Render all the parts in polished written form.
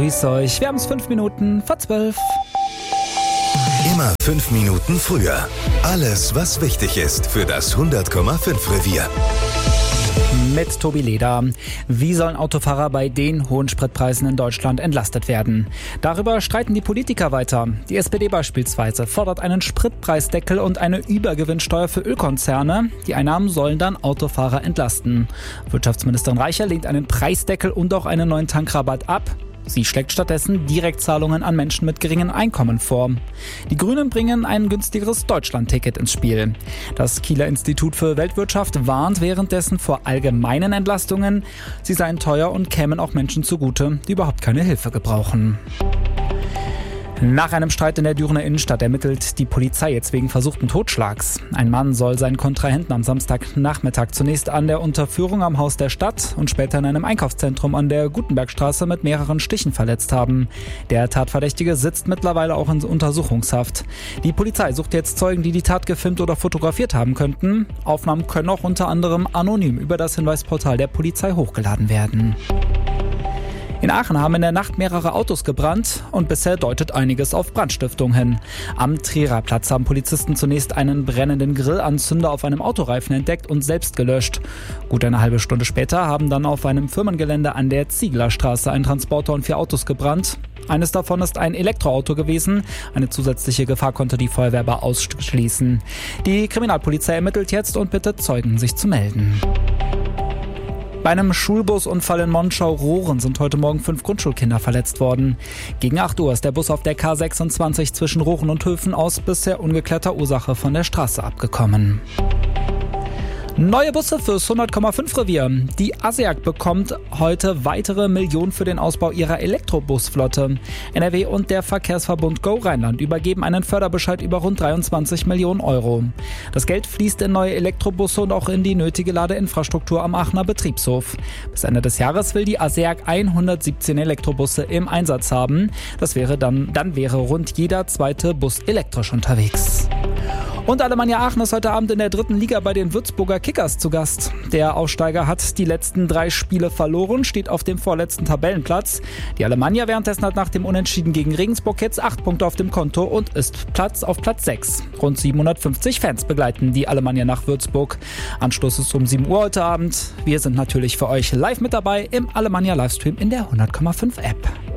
grüße euch. Wir haben es 5 Minuten vor 12. Immer 5 Minuten früher. Alles, was wichtig ist für das 100,5 Revier. Mit Tobi Leder. Wie sollen Autofahrer bei den hohen Spritpreisen in Deutschland entlastet werden? Darüber streiten die Politiker weiter. Die SPD beispielsweise fordert einen Spritpreisdeckel und eine Übergewinnsteuer für Ölkonzerne. Die Einnahmen sollen dann Autofahrer entlasten. Wirtschaftsministerin Reicher lehnt einen Preisdeckel und auch einen neuen Tankrabatt ab. Sie schlägt stattdessen Direktzahlungen an Menschen mit geringen Einkommen vor. Die Grünen bringen ein günstigeres Deutschland-Ticket ins Spiel. Das Kieler Institut für Weltwirtschaft warnt währenddessen vor allgemeinen Entlastungen. Sie seien teuer und kämen auch Menschen zugute, die überhaupt keine Hilfe gebrauchen. Nach einem Streit in der Dürener Innenstadt ermittelt die Polizei jetzt wegen versuchten Totschlags. Ein Mann soll seinen Kontrahenten am Samstagnachmittag zunächst an der Unterführung am Haus der Stadt und später in einem Einkaufszentrum an der Gutenbergstraße mit mehreren Stichen verletzt haben. Der Tatverdächtige sitzt mittlerweile auch in Untersuchungshaft. Die Polizei sucht jetzt Zeugen, die die Tat gefilmt oder fotografiert haben könnten. Aufnahmen können auch unter anderem anonym über das Hinweisportal der Polizei hochgeladen werden. In Aachen haben in der Nacht mehrere Autos gebrannt und bisher deutet einiges auf Brandstiftung hin. Am Trierer Platz haben Polizisten zunächst einen brennenden Grillanzünder auf einem Autoreifen entdeckt und selbst gelöscht. Gut eine halbe Stunde später haben dann auf einem Firmengelände an der Zieglerstraße ein Transporter und 4 Autos gebrannt. Eines davon ist ein Elektroauto gewesen. Eine zusätzliche Gefahr konnte die Feuerwehr aber ausschließen. Die Kriminalpolizei ermittelt jetzt und bittet Zeugen, sich zu melden. Bei einem Schulbusunfall in Monschau-Rohren sind heute Morgen 5 Grundschulkinder verletzt worden. Gegen 8 Uhr ist der Bus auf der K26 zwischen Rohren und Höfen aus bisher ungeklärter Ursache von der Straße abgekommen. Neue Busse fürs 100,5 Revier. Die ASEAG bekommt heute weitere Millionen für den Ausbau ihrer Elektrobusflotte. NRW und der Verkehrsverbund Go Rheinland übergeben einen Förderbescheid über rund 23 Millionen Euro. Das Geld fließt in neue Elektrobusse und auch in die nötige Ladeinfrastruktur am Aachener Betriebshof. Bis Ende des Jahres will die ASEAG 117 Elektrobusse im Einsatz haben. Dann wäre rund jeder zweite Bus elektrisch unterwegs. Und Alemannia Aachen ist heute Abend in der 3. Liga bei den Würzburger Kickers zu Gast. Der Aufsteiger hat die letzten 3 Spiele verloren, steht auf dem vorletzten Tabellenplatz. Die Alemannia währenddessen hat nach dem Unentschieden gegen Regensburg jetzt 8 Punkte auf dem Konto und ist auf Platz 6. Rund 750 Fans begleiten die Alemannia nach Würzburg. Anstoß ist um 7 Uhr heute Abend. Wir sind natürlich für euch live mit dabei im Alemannia Livestream in der 100,5 App.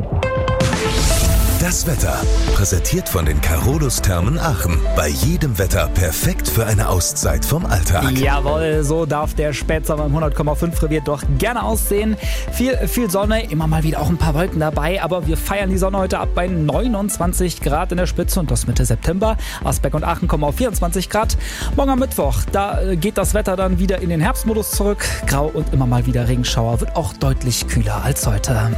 Das Wetter, präsentiert von den Carolus Thermen Aachen. Bei jedem Wetter perfekt für eine Auszeit vom Alltag. Jawohl, so darf der Spätsommer im 100,5 Revier doch gerne aussehen. Viel Sonne, immer mal wieder auch ein paar Wolken dabei, aber wir feiern die Sonne heute ab bei 29 Grad in der Spitze und das Mitte September. Asberg und Aachen kommen auf 24 Grad. Morgen am Mittwoch, da geht das Wetter dann wieder in den Herbstmodus zurück. Grau und immer mal wieder Regenschauer, wird auch deutlich kühler als heute.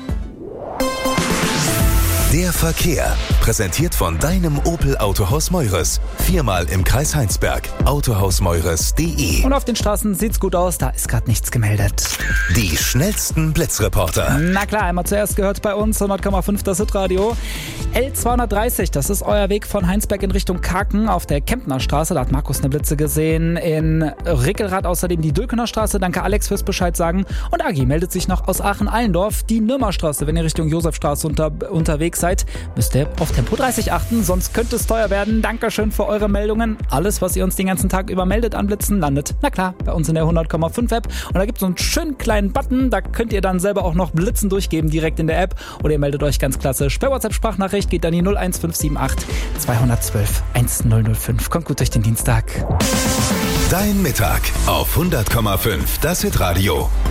Der Verkehr, präsentiert von deinem Opel Autohaus Meures. 4-mal im Kreis Heinsberg. Autohausmeures.de. Und auf den Straßen sieht's gut aus, da ist gerade nichts gemeldet. Die schnellsten Blitzreporter. Na klar, einmal zuerst gehört bei uns 100,5 das Hitradio. L230, das ist euer Weg von Heinsberg in Richtung Kaken auf der Kemptner Straße. Da hat Markus eine Blitze gesehen. In Rickelrath außerdem die Dülkener Straße. Danke Alex fürs Bescheid sagen. Und Agi meldet sich noch aus Aachen-Allendorf. Die Nürmerstraße, wenn ihr Richtung Josefstraße unterwegs seid, müsst ihr auf Tempo 30 achten, sonst könnte es teuer werden. Dankeschön für eure Meldungen. Alles, was ihr uns den ganzen Tag über meldet an Blitzen, landet, na klar, bei uns in der 100,5 App. Und da gibt es so einen schönen kleinen Button, da könnt ihr dann selber auch noch Blitzen durchgeben direkt in der App. Oder ihr meldet euch ganz klassisch per WhatsApp-Sprachnachricht, geht dann die 01578 212 1005. Kommt gut durch den Dienstag. Dein Mittag auf 100,5 das Hitradio.